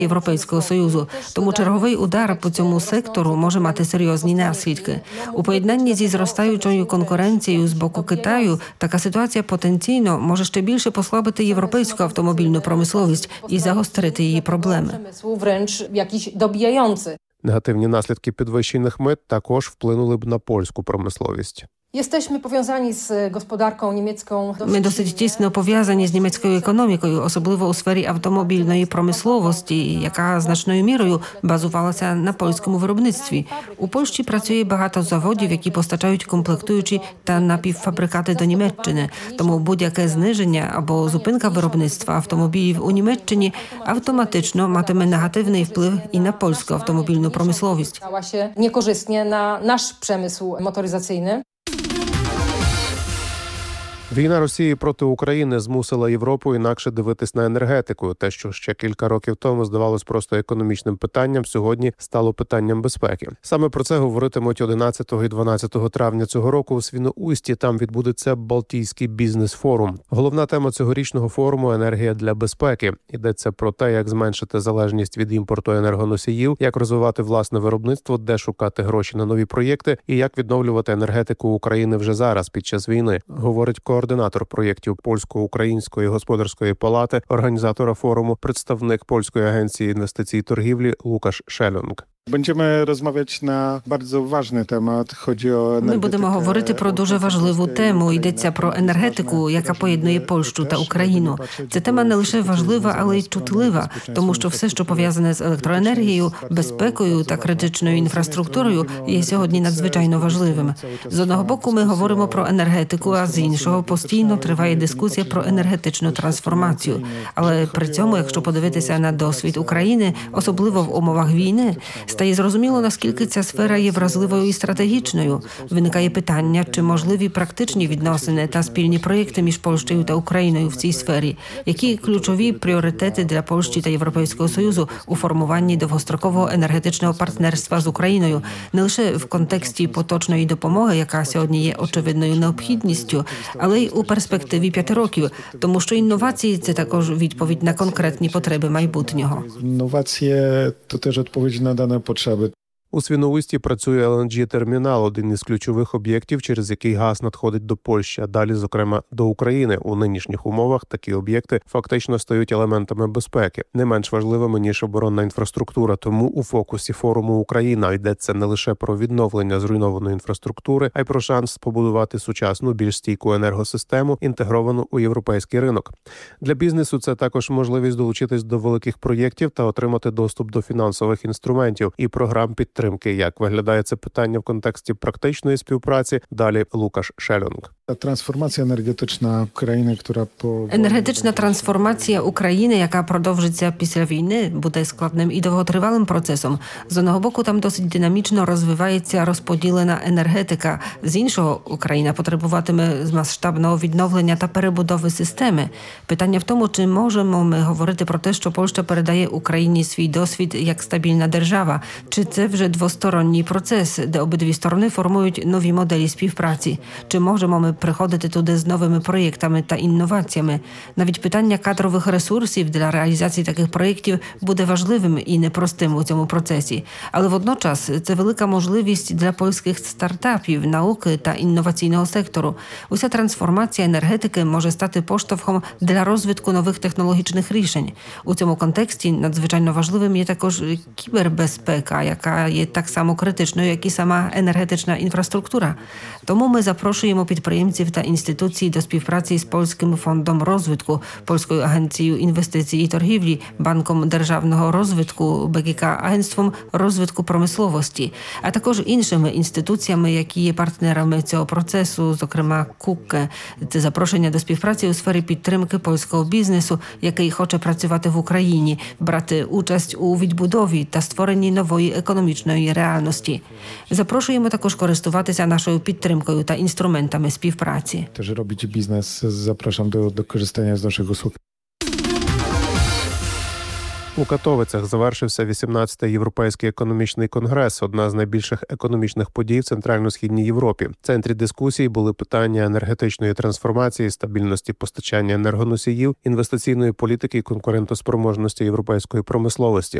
Європейського Союзу. Тому черговий удар по цьому сектору може мати серйозні наслідки. У поєднанні зі зростаючою конкуренцією з боку Китаю така ситуація потенційно може ще більше послабити європейську автомобільну промисловість і загострити її проблеми. Негативні наслідки підвищених мит також вплинули б на польську промисловість. Ми досить тісно пов'язані з німецькою економікою, особливо у сфері автомобільної промисловості, яка значною мірою базувалася на польському виробництві. У Польщі працює багато заводів, які постачають комплектуючі та напівфабрикати до Німеччини. Тому будь-яке зниження або зупинка виробництва автомобілів у Німеччині автоматично матиме негативний вплив і на польську автомобільну промисловість. Некорисне на наш przemysł motoryzacyjny. Війна Росії проти України змусила Європу інакше дивитись на енергетику. Те, що ще кілька років тому здавалось просто економічним питанням, сьогодні стало питанням безпеки. Саме про це говоритимуть 11 і 12 травня цього року у Свіноусті. Там відбудеться Балтійський бізнес-форум. Головна тема цьогорічного форуму – енергія для безпеки. Йдеться про те, як зменшити залежність від імпорту енергоносіїв, як розвивати власне виробництво, де шукати гроші на нові проєкти і як відновлювати енергетику України вже зараз, під час війни, говорить координатор проєктів Польсько-Української господарської палати, організатора форуму, представник Польської агенції інвестицій і торгівлі Лукаш Шелюнг. Będziemy rozmawiać na bardzo ważny temat. Chodzi o energetykę. Ми будемо говорити про дуже важливу тему. Йдеться про енергетику, яка поєднує Польщу та Україну. Ця тема не лише важлива, але й чутлива, тому що все, що пов'язане з електроенергією, безпекою та критичною інфраструктурою, є сьогодні надзвичайно важливим. З одного боку ми говоримо про енергетику, а з іншого постійно триває дискусія про енергетичну трансформацію. Але при цьому, якщо подивитися на досвід України, особливо в умовах війни, стає зрозуміло, наскільки ця сфера є вразливою і стратегічною. Виникає питання, чи можливі практичні відносини та спільні проєкти між Польщею та Україною в цій сфері. Які ключові пріоритети для Польщі та Європейського Союзу у формуванні довгострокового енергетичного партнерства з Україною, не лише в контексті поточної допомоги, яка сьогодні є очевидною необхідністю, але й у перспективі 5 років, тому що інновації – це також відповідь на конкретні потреби майбутнього. Інновації – то теж відповідь на дане потреби. У Свіноусті працює LNG-термінал, один із ключових об'єктів, через який газ надходить до Польщі, а далі, зокрема, до України. У нинішніх умовах такі об'єкти фактично стають елементами безпеки, не менш важливими, ніж оборонна інфраструктура. Тому у фокусі форуму Україна йдеться не лише про відновлення зруйнованої інфраструктури, а й про шанс побудувати сучасну, більш стійку енергосистему, інтегровану у європейський ринок. Для бізнесу це також можливість долучитись до великих проєктів та отримати доступ до фінансових інструментів і програм підтримки. Як виглядає це питання в контексті практичної співпраці? Далі Лукаш Шелюнг. Трансформація енергетична України, енергетична трансформація України, яка продовжиться після війни, буде складним і довготривалим процесом. З одного боку, там досить динамічно розвивається розподілена енергетика. З іншого, Україна потребуватиме масштабного відновлення та перебудови системи. Питання в тому, чи можемо ми говорити про те, що Польща передає Україні свій досвід як стабільна держава, чи це вже двосторонній процес, де обидві сторони формують нові моделі співпраці. Чи можемо ми приходити туди з новими проєктами та інноваціями? Навіть питання кадрових ресурсів для реалізації таких проєктів буде важливим і непростим у цьому процесі. Але водночас це велика можливість для польських стартапів, науки та інноваційного сектору. Уся трансформація енергетики може стати поштовхом для розвитку нових технологічних рішень. У цьому контексті надзвичайно важливим є також кібербезпека, яка є так само критичною, як і сама енергетична інфраструктура. Тому ми запрошуємо підприємців та інституцій до співпраці з Польським фондом розвитку, Польською агенцією інвестицій і торгівлі, Банком державного розвитку, БГК, Агентством розвитку промисловості, а також іншими інституціями, які є партнерами цього процесу, зокрема КУК. Це запрошення до співпраці у сфері підтримки польського бізнесу, який хоче працювати в Україні, брати участь у відбудові та створенні нової економічної реальності. Запрошуємо також користуватися нашою підтримкою та інструментами співпраці. Теж робити бізнес, запрошуємо до користання з наших услуг. У Катовицях завершився 18-й Європейський економічний конгрес, одна з найбільших економічних подій в Центрально-Східній Європі. В центрі дискусій були питання енергетичної трансформації, стабільності постачання енергоносіїв, інвестиційної політики і конкурентоспроможності європейської промисловості.